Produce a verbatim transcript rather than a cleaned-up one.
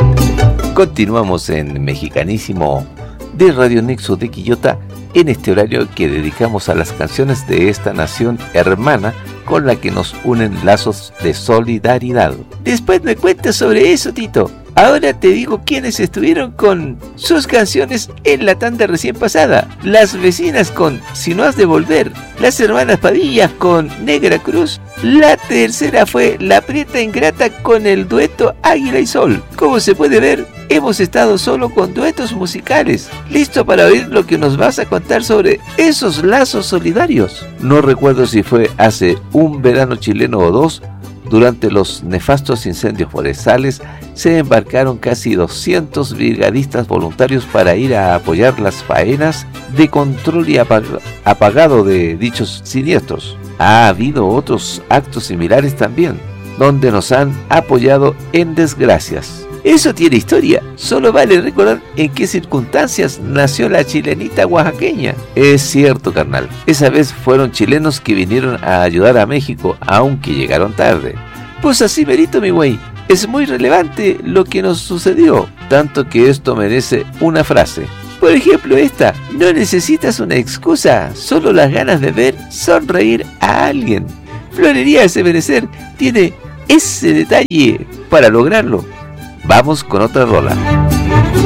Continuamos en Mexicanísimo de Radio Nexo de Quillota, en este horario que dedicamos a las canciones de esta nación hermana con la que nos unen lazos de solidaridad. Después me cuentas sobre eso, Tito. Ahora te digo quiénes estuvieron con sus canciones en la tanda recién pasada. Las vecinas con Si no has de volver, las hermanas Padillas con Negra Cruz. La tercera fue La Prieta Ingrata con el dueto Águila y Sol. Como se puede ver, hemos estado solo con duetos musicales. ¿Listo para oír lo que nos vas a contar sobre esos lazos solidarios? No recuerdo si fue hace un verano chileno o dos. Durante los nefastos incendios forestales se embarcaron casi doscientos brigadistas voluntarios para ir a apoyar las faenas de control y apag- apagado de dichos siniestros. Ha habido otros actos similares también, donde nos han apoyado en desgracias. Eso tiene historia, solo vale recordar en qué circunstancias nació la chilenita oaxaqueña. Es cierto, carnal, esa vez fueron chilenos que vinieron a ayudar a México, aunque llegaron tarde. Pues así merito, mi güey, es muy relevante lo que nos sucedió, tanto que esto merece una frase. Por ejemplo esta: no necesitas una excusa, solo las ganas de ver sonreír a alguien. Florería Ese Benecer tiene ese detalle para lograrlo. Vamos con otra rola.